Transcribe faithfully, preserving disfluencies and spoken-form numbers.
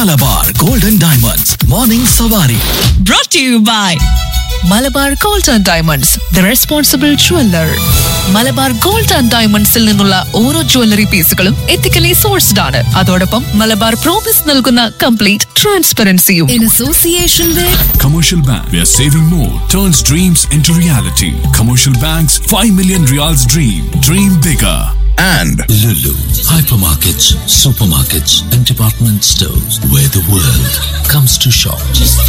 Malabar golden diamonds morning സവാരി. Brought to you by Malabar gold and diamonds, the responsible jeweller. Malabar gold and ഡയമണ്ട്സിൽ നിന്നുള്ള ഓരോ jewellery പീസുകളും ethically sourced ആണ്. അതോടൊപ്പം മലബാർ പ്രോമിസ് നൽകുന്ന complete ട്രാൻസ്പെറൻസിയും. In association with Commercial Bank, where saving more turns dreams into reality. Commercial Bank's five million reals dream. Dream bigger. And Lulu, hypermarkets, supermarkets, and department stores where the world comes to shop.